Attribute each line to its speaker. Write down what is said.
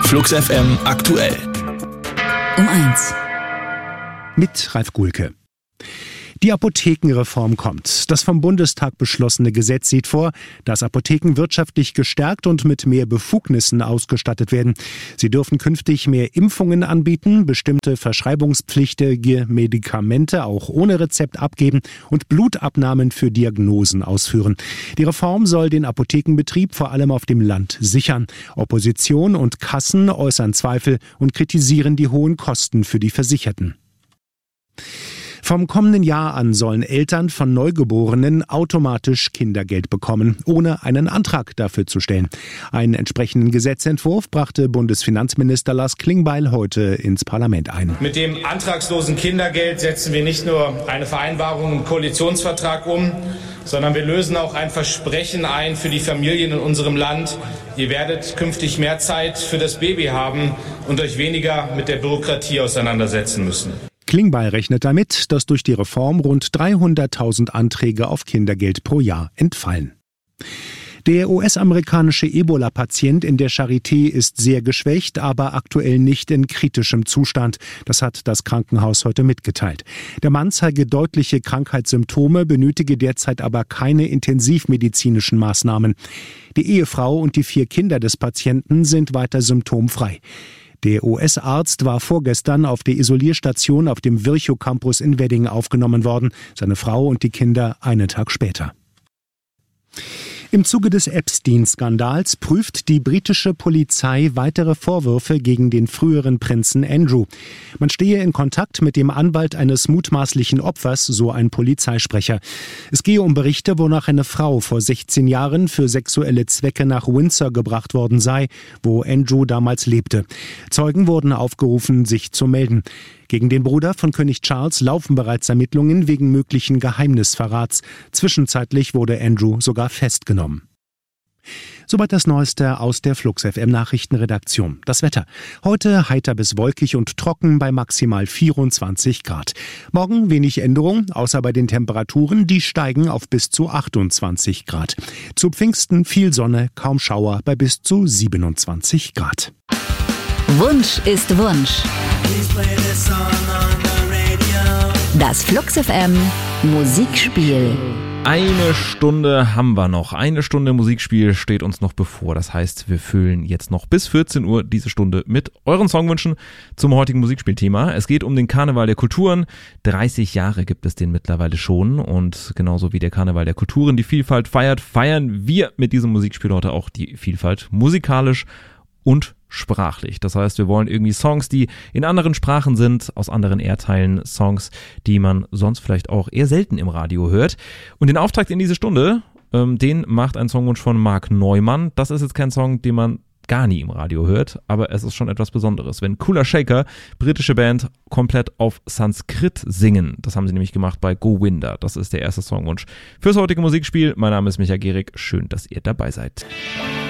Speaker 1: Flux FM aktuell.
Speaker 2: Um 1.
Speaker 3: Mit Ralf Gulke. Die Apothekenreform kommt. Das vom Bundestag beschlossene Gesetz sieht vor, dass Apotheken wirtschaftlich gestärkt und mit mehr Befugnissen ausgestattet werden. Sie dürfen künftig mehr Impfungen anbieten, bestimmte verschreibungspflichtige Medikamente auch ohne Rezept abgeben und Blutabnahmen für Diagnosen ausführen. Die Reform soll den Apothekenbetrieb vor allem auf dem Land sichern. Opposition und Kassen äußern Zweifel und kritisieren die hohen Kosten für die Versicherten. Vom kommenden Jahr an sollen Eltern von Neugeborenen automatisch Kindergeld bekommen, ohne einen Antrag dafür zu stellen. Einen entsprechenden Gesetzentwurf brachte Bundesfinanzminister Lars Klingbeil heute ins Parlament ein.
Speaker 4: Mit dem antragslosen Kindergeld setzen wir nicht nur eine Vereinbarung im Koalitionsvertrag um, sondern wir lösen auch ein Versprechen ein für die Familien in unserem Land. Ihr werdet künftig mehr Zeit für das Baby haben und euch weniger mit der Bürokratie auseinandersetzen müssen.
Speaker 3: Klingbeil rechnet damit, dass durch die Reform rund 300.000 Anträge auf Kindergeld pro Jahr entfallen. Der US-amerikanische Ebola-Patient in der Charité ist sehr geschwächt, aber aktuell nicht in kritischem Zustand. Das hat das Krankenhaus heute mitgeteilt. Der Mann zeige deutliche Krankheitssymptome, benötige derzeit aber keine intensivmedizinischen Maßnahmen. Die Ehefrau und die 4 Kinder des Patienten sind weiter symptomfrei. Der US-Arzt war vorgestern auf der Isolierstation auf dem Virchow-Campus in Wedding aufgenommen worden. Seine Frau und die Kinder einen Tag später. Im Zuge des Epstein-Skandals prüft die britische Polizei weitere Vorwürfe gegen den früheren Prinzen Andrew. Man stehe in Kontakt mit dem Anwalt eines mutmaßlichen Opfers, so ein Polizeisprecher. Es gehe um Berichte, wonach eine Frau vor 16 Jahren für sexuelle Zwecke nach Windsor gebracht worden sei, wo Andrew damals lebte. Zeugen wurden aufgerufen, sich zu melden. Gegen den Bruder von König Charles laufen bereits Ermittlungen wegen möglichen Geheimnisverrats. Zwischenzeitlich wurde Andrew sogar festgenommen. Soweit das Neueste aus der Flux FM Nachrichtenredaktion. Das Wetter. Heute heiter bis wolkig und trocken bei maximal 24 Grad. Morgen wenig Änderung, außer bei den Temperaturen, die steigen auf bis zu 28 Grad. Zu Pfingsten viel Sonne, kaum Schauer bei bis zu 27 Grad.
Speaker 2: Wunsch ist Wunsch. Das Flux FM Musikspiel.
Speaker 5: Eine Stunde haben wir noch. Eine Stunde Musikspiel steht uns noch bevor. Das heißt, wir füllen jetzt noch bis 14 Uhr diese Stunde mit euren Songwünschen zum heutigen Musikspielthema. Es geht um den Karneval der Kulturen. 30 Jahre gibt es den mittlerweile schon. Und genauso wie der Karneval der Kulturen die Vielfalt feiert, feiern wir mit diesem Musikspiel heute auch die Vielfalt musikalisch und sprachlich. Das heißt, wir wollen irgendwie Songs, die in anderen Sprachen sind, aus anderen Erdteilen, Songs, die man sonst vielleicht auch eher selten im Radio hört. Und den Auftakt in diese Stunde, den macht ein Songwunsch von Mark Neumann. Das ist jetzt kein Song, den man gar nie im Radio hört, aber es ist schon etwas Besonderes. Wenn Cooler Shaker, britische Band, komplett auf Sanskrit singen. Das haben sie nämlich gemacht bei Govinda. Das ist der erste Songwunsch fürs heutige Musikspiel. Mein Name ist Michael Gehrig. Schön, dass ihr dabei seid.